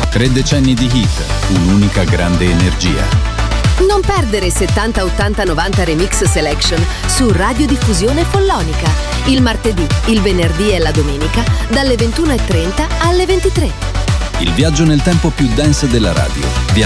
3 decenni di hit, un'unica grande energia. Non perdere 70, 80, 90 Remix Selection su Radiodiffusione Follonica. Il martedì, il venerdì e la domenica dalle 21:30 alle 23. Il viaggio nel tempo più dance della radio. Vi